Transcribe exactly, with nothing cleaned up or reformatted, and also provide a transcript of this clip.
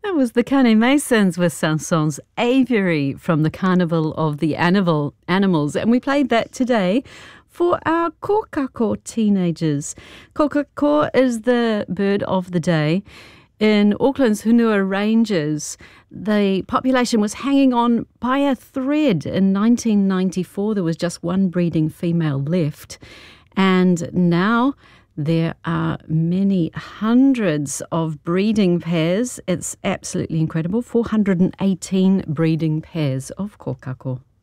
That was the Cane Masons with Sanson's Aviary from the Carnival of the Animal Animals. And we played that today for our kōkako teenagers. Kōkako is the bird of the day. In Auckland's Hunua Ranges, the population was hanging on by a thread. In nineteen ninety-four, there was just one breeding female left. And now there are many hundreds of breeding pairs. It's absolutely incredible. four hundred eighteen breeding pairs of kōkako.